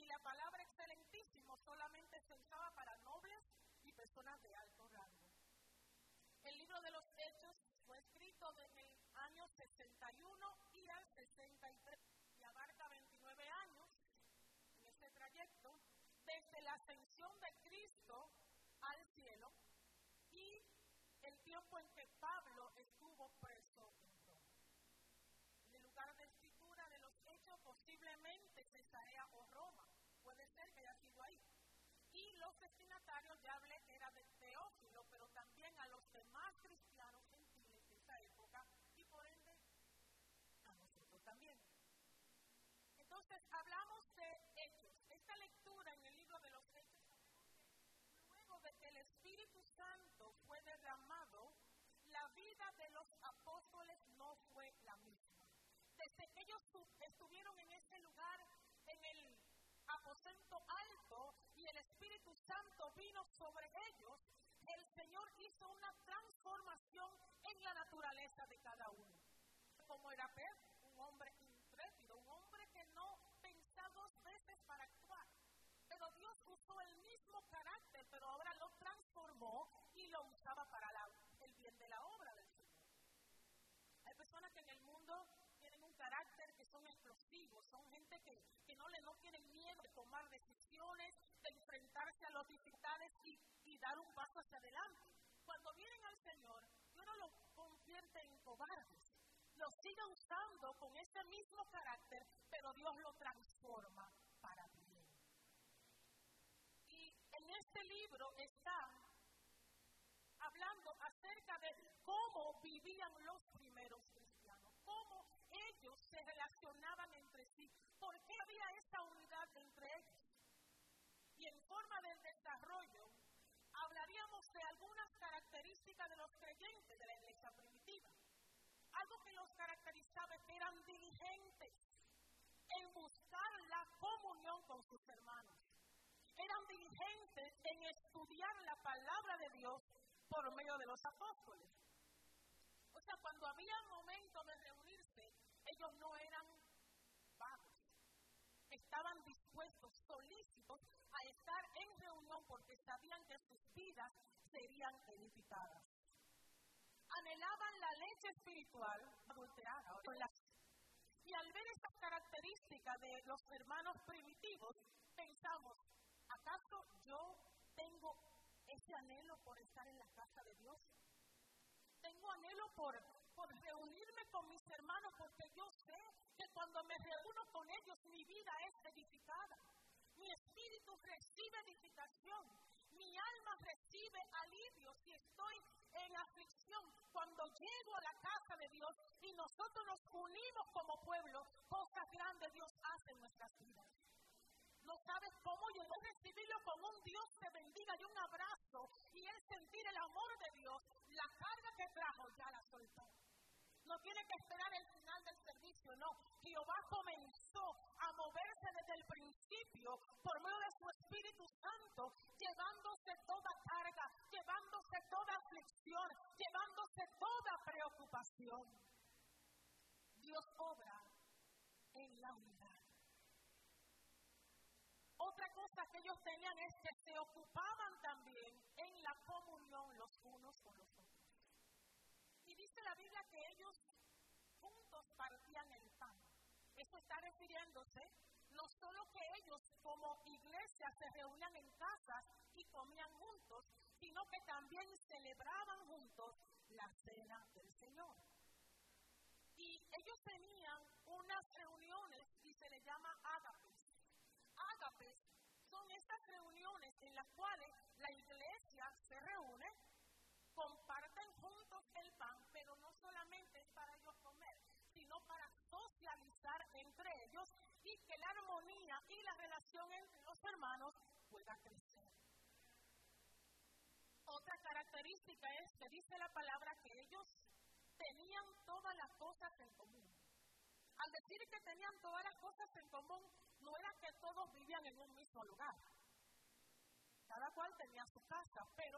la palabra excelentísimo solamente se usaba para nobles y personas de alto rango. El libro de los Hechos fue escrito desde el año 61 y al 63 y abarca 29 años en ese trayecto, desde la ascensión de Cristo al cielo y el tiempo en que Pablo estuvo preso en Roma. En el lugar de escritura de los Hechos posiblemente Cesarea o Roma, puede ser que haya sido ahí. Y los destinatarios, ya hablé que era de Teófilo, pero también a los demás cristianos gentiles de esa época y por ende a nosotros también. Entonces hablamos de Hechos. Esta lectura en el libro de los Hechos, luego de que el Espíritu Santo fue derramado, la vida de los apóstoles no fue la misma. Desde que ellos estuvieron en ese lugar, en el aposento alto, y el Espíritu Santo vino sobre ellos, el Señor hizo una transformación en la naturaleza de cada uno. Como era Pedro, un hombre intrépido, un hombre que no pensaba dos veces para actuar. Pero Dios usó el mismo carácter, pero ahora lo transformó y lo usaba para el bien de la obra del Señor. Hay personas que en el mundo tienen un carácter que son explosivos, son gente que no tienen miedo de tomar decisiones, de enfrentarse a las dificultades y dar un paso hacia adelante. Cuando vienen al Señor, Dios no los convierte en cobardes, los sigue usando con ese mismo carácter, pero Dios lo transforma para bien. Y en este libro está hablando acerca de cómo vivían los primeros cristianos, cómo ellos se relacionaban entre sí, por qué había esa unidad entre ellos. Y en forma del desarrollo, hablaríamos de algunas características de los creyentes de la iglesia primitiva. Algo que los caracterizaba es que eran diligentes en buscar la comunión con sus hermanos. Eran diligentes en estudiar la palabra de Dios por medio de los apóstoles. O sea, cuando había momento de reunirse, ellos no eran vagos. Estaban dispuestos, solícitos a estar en reunión porque sabían que sus vidas serían edificadas. Anhelaban la leche espiritual adulterada. Y al ver estas características de los hermanos primitivos, pensamos, ¿acaso yo tengo ese anhelo por estar en la casa de Dios? Tengo anhelo por reunirme con mis hermanos porque yo sé que cuando me reúno con ellos mi vida es edificada. Mi espíritu recibe edificación. Mi alma recibe alivio si estoy en aflicción. Cuando llego a la casa de Dios y nosotros nos unimos como pueblo, cosas grandes Dios hace en nuestras vidas. No sabes cómo yo voy a recibirlo con un Dios que bendiga y un abrazo y él sentir el amor de Dios. La carga que trajo ya la soltó. No tiene que esperar el final del servicio, no. Jehová comenzó a moverse desde el principio por medio de su Espíritu Santo, llevándose toda carga, llevándose toda aflicción, llevándose toda preocupación. Dios obra en la unidad. Otra cosa que ellos tenían es que se ocupaban también en la comunión los unos con los otros. Y dice la Biblia que ellos juntos partían el pan. Eso está refiriéndose no solo que ellos como iglesia se reunían en casas y comían juntos, sino que también celebraban juntos la cena del Señor. Y ellos tenían unas reuniones y se les llama ágapes. Ágapes son estas reuniones en las cuales la iglesia se reúne, comparten juntos el pan, pero no solamente es para ellos comer, sino para socializar entre ellos y que la armonía y la relación entre los hermanos pueda crecer. Otra característica es que dice la palabra que ellos tenían todas las cosas en común. Al decir que tenían todas las cosas en común, no era que todos vivían en un mismo lugar. Cada cual tenía su casa, pero